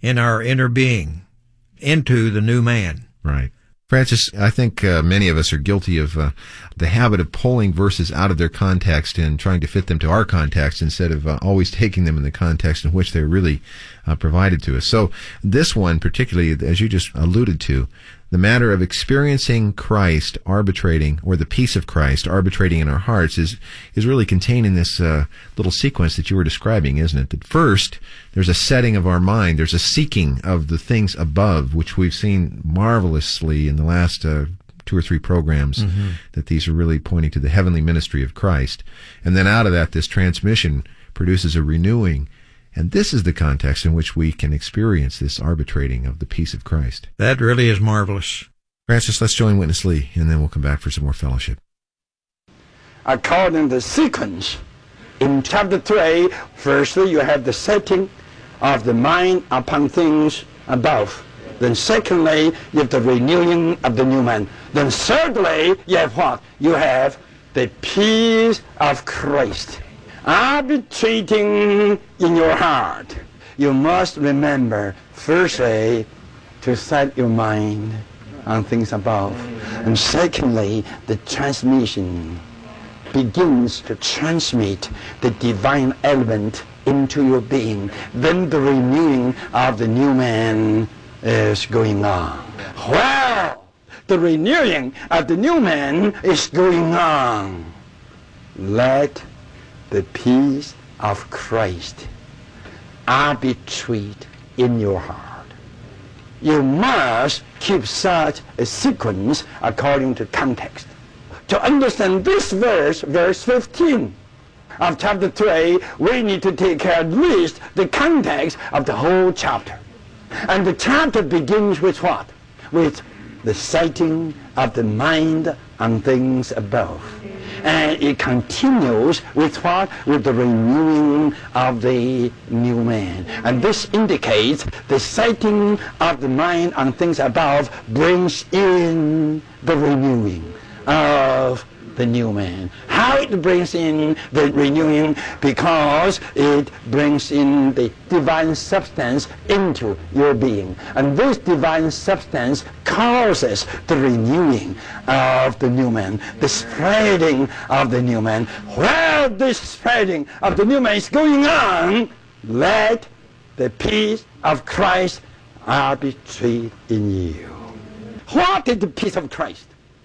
in our inner being into the new man. Right. Francis, I think many of us are guilty of the habit of pulling verses out of their context and trying to fit them to our context instead of always taking them in the context in which they're really provided to us. So this one, particularly, as you just alluded to, the matter of experiencing Christ arbitrating, or the peace of Christ arbitrating in our hearts, is really contained in this little sequence that you were describing, isn't it? That first, there's a setting of our mind, there's a seeking of the things above, which we've seen marvelously in the last 2 or 3 programs, that these are really pointing to the heavenly ministry of Christ. And then out of that, this transmission produces a renewing. And this is the context in which we can experience this arbitrating of the peace of Christ. That really is marvelous. Francis, let's join Witness Lee, and then we'll come back for some more fellowship. According to the sequence, in chapter 3, firstly, you have the setting of the mind upon things above. Then secondly, you have the renewing of the new man. Then thirdly, you have what? You have the peace of Christ arbitrating in your heart. You must remember, firstly, to set your mind on things above. And secondly, the transmission begins to transmit the divine element into your being. Then the renewing of the new man is going on. Well, the renewing of the new man is going on. Let the peace of Christ arbitrate in your heart. You must keep such a sequence according to context. To understand this verse, verse 15 of chapter 3, we need to take care at least the context of the whole chapter. And the chapter begins with what? With the setting of the mind on things above. And it continues with what? With the renewing of the new man. And this indicates the setting of the mind on things above brings in the renewing of the new man. How it brings in the renewing? Because it brings in the divine substance into your being. And this divine substance causes the renewing of the new man, the spreading of the new man. While this spreading of the new man is going on, let the peace of Christ arbitrate in you. What is the peace of Christ?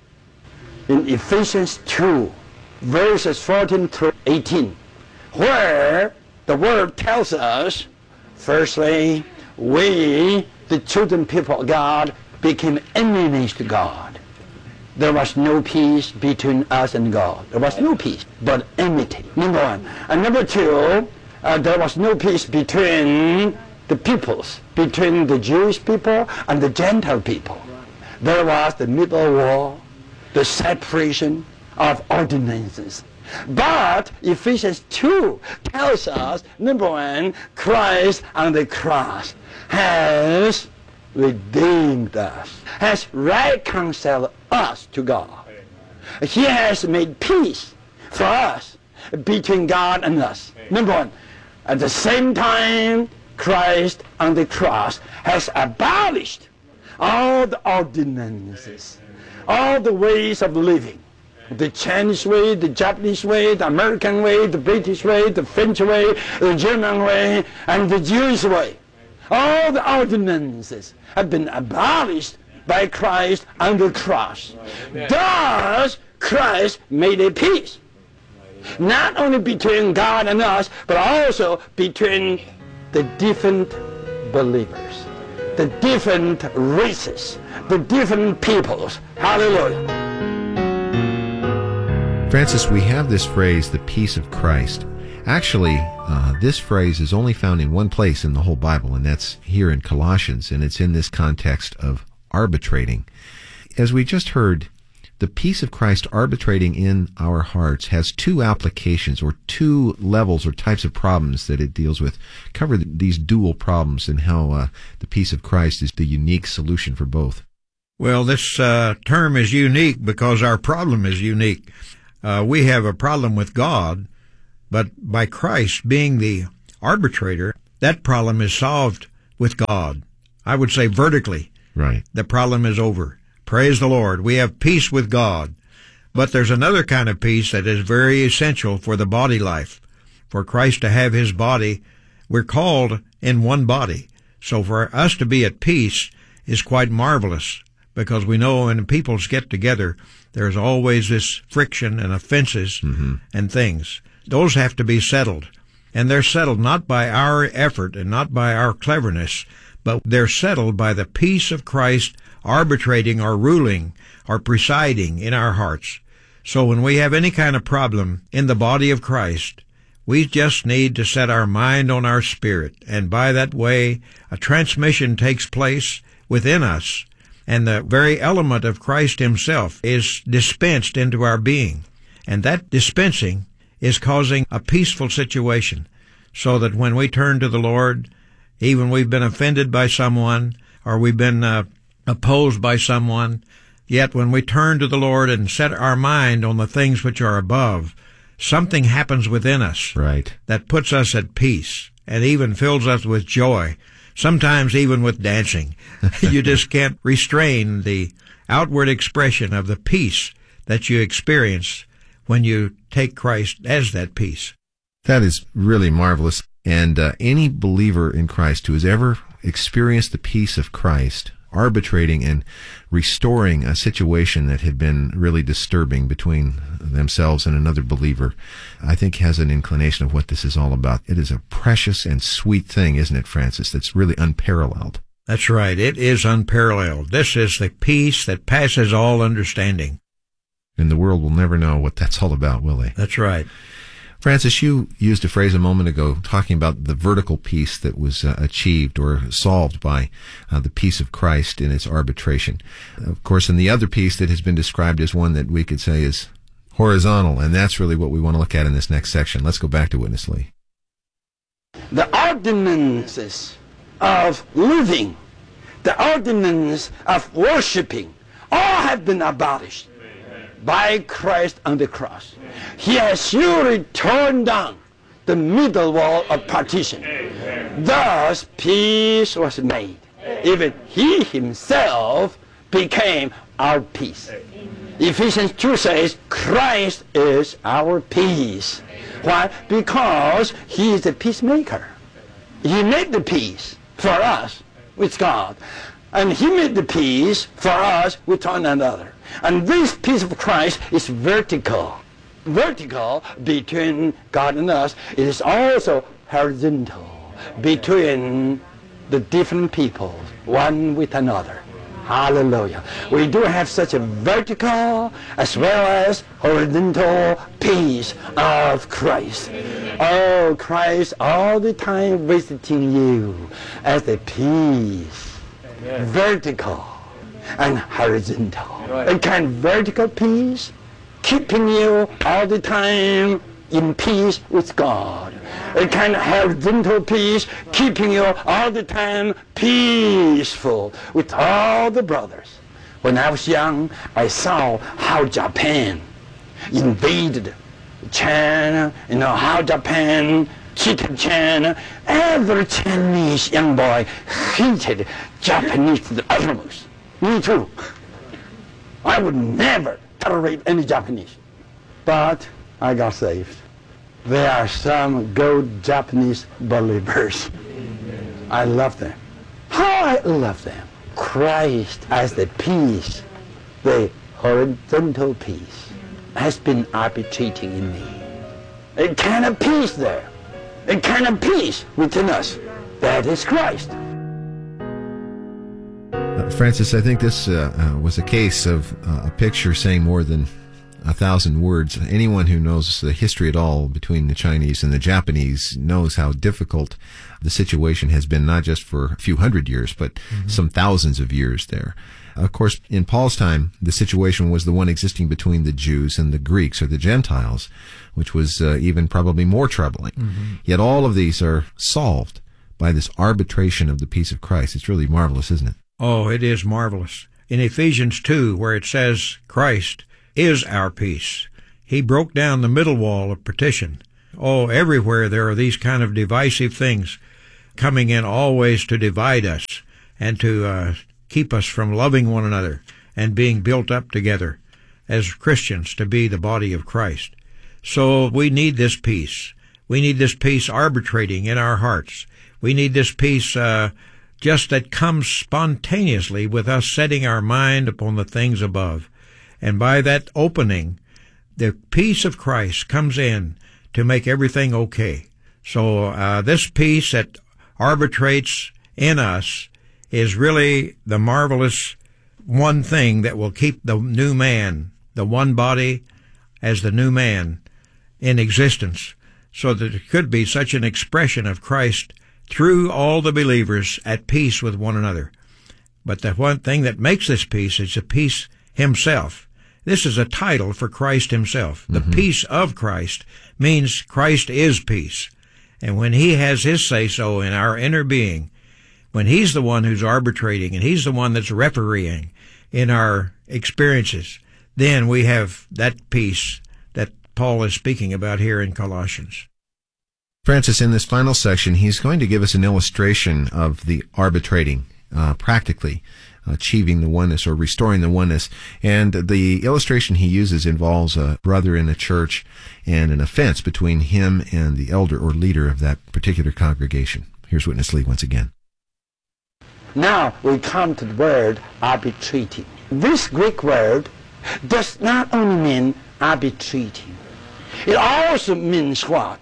In Ephesians 2, verses 14 through 18, where the word tells us, firstly, we, the chosen people of God, became enemies to God. There was no peace between us and God. There was no peace, but enmity, number one. And number two, there was no peace between the peoples, between the Jewish people and the Gentile people. There was the middle wall, the separation of ordinances. But Ephesians 2 tells us, number one, Christ on the cross has redeemed us, has reconciled us to God. He has made peace for us between God and us. Number one, at the same time, Christ on the cross has abolished all the ordinances, all the ways of living. The Chinese way, the Japanese way, the American way, the British way, the French way, the German way, and the Jewish way. All the ordinances have been abolished by Christ on the cross. Thus, Christ made a peace, not only between God and us, but also between the different believers, the different races, the different peoples. Hallelujah. Francis, we have this phrase, the peace of Christ. Actually, this phrase is only found in one place in the whole Bible, and that's here in Colossians, and it's in this context of arbitrating. As we just heard, the peace of Christ arbitrating in our hearts has two applications, or two levels or types of problems that it deals with. Cover these dual problems and how the peace of Christ is the unique solution for both. Well, this term is unique because our problem is unique. We have a problem with God, but by Christ being the arbitrator, that problem is solved with God. I would say vertically. Right. The problem is over. Praise the Lord. We have peace with God. But there's another kind of peace that is very essential for the body life. For Christ to have his body, we're called in one body. So for us to be at peace is quite marvelous, because we know when peoples get together, there's always this friction and offenses and things. Those have to be settled. And they're settled not by our effort and not by our cleverness, but they're settled by the peace of Christ arbitrating or ruling or presiding in our hearts. So when we have any kind of problem in the body of Christ, we just need to set our mind on our spirit, and by that way a transmission takes place within us, and the very element of Christ himself is dispensed into our being. And that dispensing is causing a peaceful situation, so that when we turn to the Lord, even we've been offended by someone, or we've been opposed by someone, yet when we turn to the Lord and set our mind on the things which are above, something happens within us that puts us at peace and even fills us with joy, sometimes even with dancing. You just can't restrain the outward expression of the peace that you experience when you take Christ as that peace. That is really marvelous. And any believer in Christ who has ever experienced the peace of Christ arbitrating and restoring a situation that had been really disturbing between themselves and another believer, I think has an inclination of what this is all about. It is a precious and sweet thing, isn't it, Francis, that's really unparalleled. That's right. It is unparalleled. This is the peace that passes all understanding. And the world will never know what that's all about, will they? That's right. Francis, you used a phrase a moment ago talking about the vertical peace that was achieved or solved by the peace of Christ in its arbitration. Of course, and the other peace that has been described as one that we could say is horizontal, and that's really what we want to look at in this next section. Let's go back to Witness Lee. The ordinances of living, the ordinance of worshiping, all have been abolished by Christ on the cross. He has surely torn down the middle wall of partition. Thus peace was made. Even he himself became our peace. Ephesians 2 says, Christ is our peace. Why? Because he is the peacemaker. He made the peace for us with God. And he made the peace for us with one another. And this peace of Christ is vertical. Vertical between God and us. It is also horizontal between the different peoples, one with another. Hallelujah. We do have such a vertical as well as horizontal peace of Christ. Oh, Christ all the time visiting you as the peace. Vertical and horizontal. A kind of vertical peace, keeping you all the time in peace with God. A kind of horizontal peace, keeping you all the time peaceful with all the brothers. When I was young, I saw how Japan invaded China, how Japan cheated China. Every Chinese young boy hated Japanese to the uttermost. Me too. I would never tolerate any Japanese. But I got saved. There are some good Japanese believers. I love them. How I love them. Christ as the peace, the horizontal peace, has been arbitrating in me. A kind of peace there. A kind of peace within us. That is Christ. Francis, I think this was a case of a picture saying more than 1,000 words. Anyone who knows the history at all between the Chinese and the Japanese knows how difficult the situation has been, not just for a few hundred years, but some thousands of years there. Of course, in Paul's time, the situation was the one existing between the Jews and the Greeks, or the Gentiles, which was even probably more troubling. Yet all of these are solved by this arbitration of the peace of Christ. It's really marvelous, isn't it? Oh, it is marvelous. In Ephesians 2, where it says Christ is our peace, he broke down the middle wall of partition. Oh, everywhere there are these kind of divisive things. coming in always to divide us and to keep us from loving one another and being built up together as Christians to be the body of Christ. So we need this peace. We need this peace arbitrating in our hearts. We need this peace just that comes spontaneously with us setting our mind upon the things above. And by that opening, the peace of Christ comes in to make everything okay. So this peace that arbitrates in us is really the marvelous one thing that will keep the new man, the one body as the new man, in existence, so that it could be such an expression of Christ through all the believers at peace with one another. But the one thing that makes this peace is the peace himself. This is a title for Christ himself. The peace of Christ means Christ is peace. And when he has his say-so in our inner being, when he's the one who's arbitrating and he's the one that's refereeing in our experiences, then we have that peace that Paul is speaking about here in Colossians. Francis, in this final section, he's going to give us an illustration of the arbitrating, practically achieving the oneness or restoring the oneness. And the illustration he uses involves a brother in a church and an offense between him and the elder or leader of that particular congregation. Here's Witness Lee once again. Now we come to the word arbitrating. This Greek word does not only mean arbitrating. It also means what?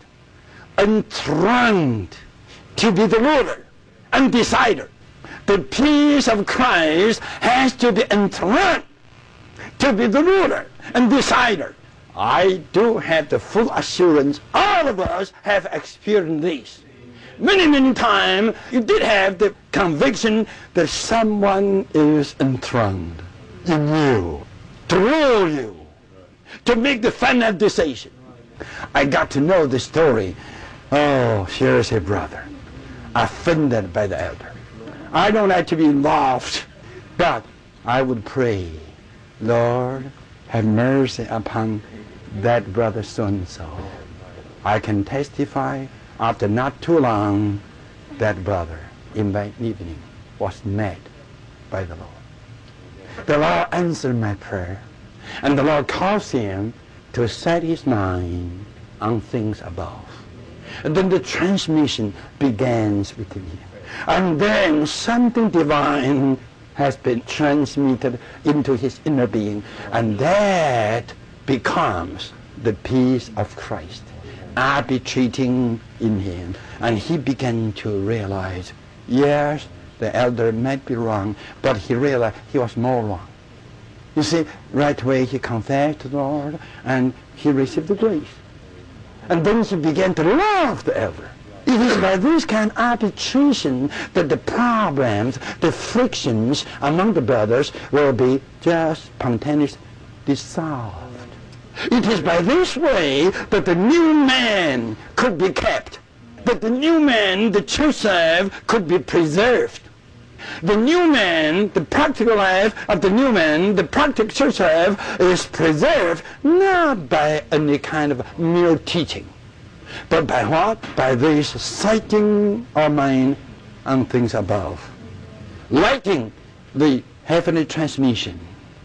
Enthroned, to be the ruler and decider. The peace of Christ has to be enthroned, to be the ruler and decider. I do have the full assurance all of us have experienced this. Many, many times you did have the conviction that someone is enthroned in you, to rule you, to make the final decision. I got to know the story. Oh, here's a brother offended by the elder. I don't like to be involved, but I would pray, Lord, have mercy upon that brother so-and-so. I can testify, after not too long, that brother in my evening was met by the Lord. The Lord answered my prayer, and the Lord caused him to set his mind on things above. And then the transmission begins within him. And then something divine has been transmitted into his inner being, and that becomes the peace of Christ arbitrating in him. And he began to realize, yes, the elder might be wrong, but he realized he was more wrong. You see, right away he confessed to the Lord, and he received the grace. And then he began to love the elder. It is by this kind of arbitration that the problems, the frictions among the brothers will be just spontaneously dissolved. It is by this way that the new man could be kept, that the new man, the church life, could be preserved. The new man, the practical life of the new man, the practical church life is preserved not by any kind of mere teaching, but by what? By this setting our mind on things above. Lighting the heavenly transmission,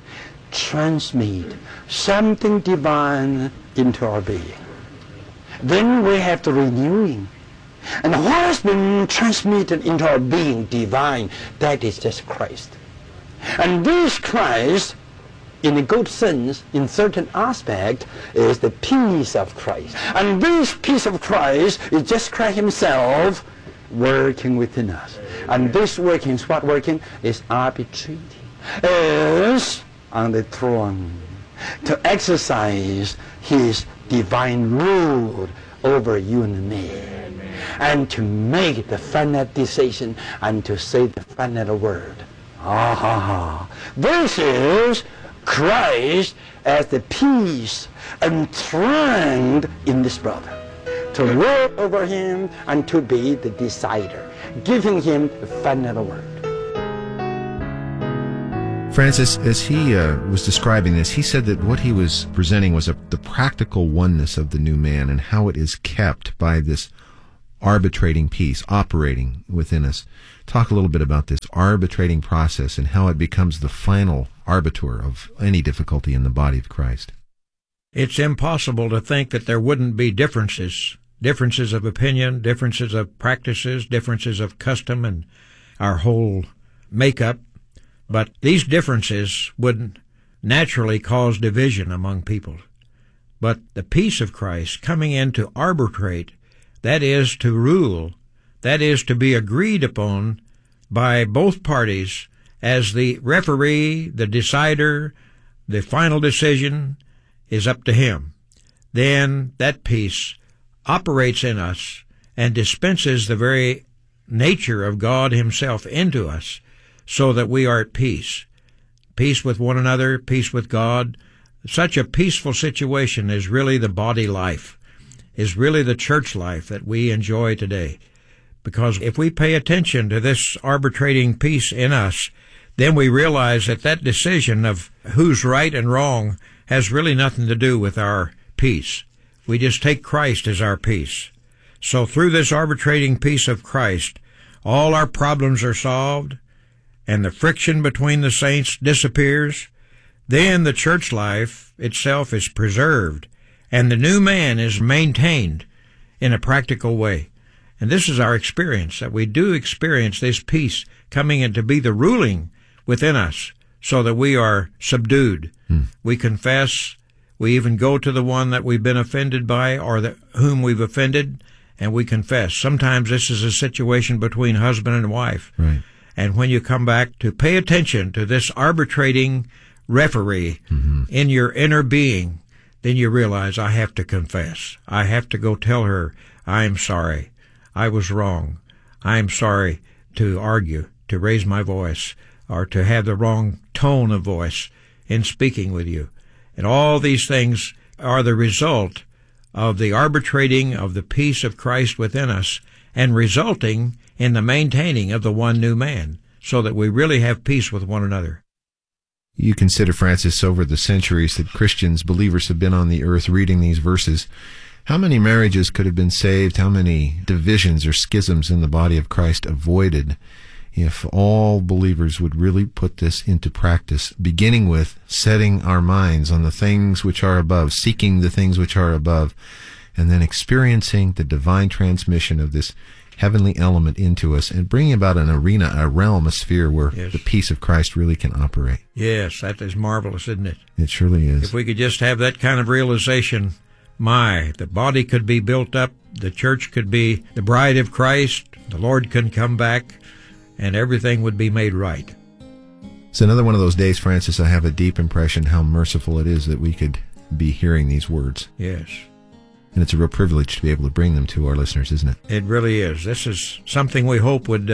transmit something divine into our being. Then we have the renewing. And what has been transmitted into our being divine, that is just Christ. And this Christ, in a good sense, in certain aspect, is the peace of Christ. And this peace of Christ is just Christ himself working within us. And this working is what working? Is arbitrating. Is on the throne to exercise his divine rule over you and me. And to make the final decision and to say the final word. This is Christ as the peace enthroned in this brother, to rule over him and to be the decider, giving him the final word. Francis, as he was describing this, he said that what he was presenting was the practical oneness of the new man and how it is kept by this arbitrating peace operating within us. Talk a little bit about this arbitrating process and how it becomes the final arbiter of any difficulty in the body of Christ. It's impossible to think that there wouldn't be differences of opinion, differences of practices, differences of custom and our whole makeup. But these differences would naturally cause division among people. But the peace of Christ coming in to arbitrate, that is to rule, that is to be agreed upon by both parties as the referee, the decider, the final decision is up to him. Then that peace operates in us and dispenses the very nature of God himself into us so that we are at peace. Peace with one another, peace with God. Such a peaceful situation is really the body life, is really the church life that we enjoy today. Because if we pay attention to this arbitrating peace in us, then we realize that that decision of who's right and wrong has really nothing to do with our peace. We just take Christ as our peace. So through this arbitrating peace of Christ, all our problems are solved, and the friction between the saints disappears. Then the church life itself is preserved, and the new man is maintained in a practical way. And this is our experience, that we do experience this peace coming in to be the ruling within us, so that we are subdued. We confess. We even go to the one that we've been offended by or whom we've offended, and we confess. Sometimes this is a situation between husband and wife. Right. And when you come back to pay attention to this arbitrating referee in your inner being, then you realize, I have to confess. I have to go tell her, I am sorry. I was wrong. I am sorry to argue, to raise my voice, or to have the wrong tone of voice in speaking with you. And all these things are the result of the arbitrating of the peace of Christ within us and resulting in the maintaining of the one new man, so that we really have peace with one another. You consider, Francis, over the centuries that Christians, believers have been on the earth reading these verses, how many marriages could have been saved, how many divisions or schisms in the body of Christ avoided if all believers would really put this into practice, beginning with setting our minds on the things which are above, seeking the things which are above, and then experiencing the divine transmission of this heavenly element into us and bringing about an arena, a realm, a sphere where the peace of Christ really can operate. Yes, that is marvelous, isn't it? It surely is. If we could just have that kind of realization, the body could be built up, the church could be the bride of Christ, the Lord can come back, and everything would be made right. It's another one of those days, Francis, I have a deep impression how merciful it is that we could be hearing these words. Yes. And it's a real privilege to be able to bring them to our listeners, isn't it? It really is. This is something we hope would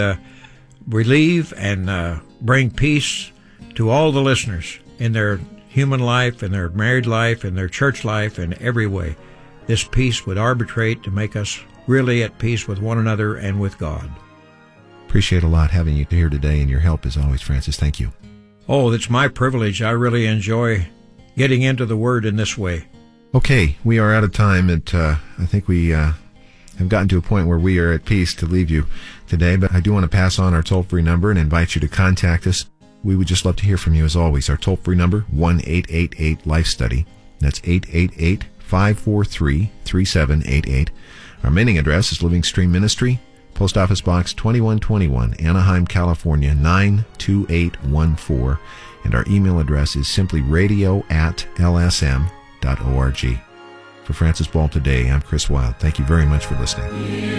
relieve and bring peace to all the listeners in their human life, in their married life, in their church life, in every way. This peace would arbitrate to make us really at peace with one another and with God. Appreciate a lot having you here today, and your help as always, Francis. Thank you. Oh, it's my privilege. I really enjoy getting into the Word in this way. Okay, we are out of time, and I think we have gotten to a point where we are at peace to leave you today, but I do want to pass on our toll-free number and invite you to contact us. We would just love to hear from you as always. Our toll-free number, 1-888-LIFE-STUDY. That's 888-543-3788. Our mailing address is Living Stream Ministry, Post Office Box 2121, Anaheim, California, 92814. And our email address is simply radio@lsm.org. For Francis Ball today, I'm Chris Wilde. Thank you very much for listening.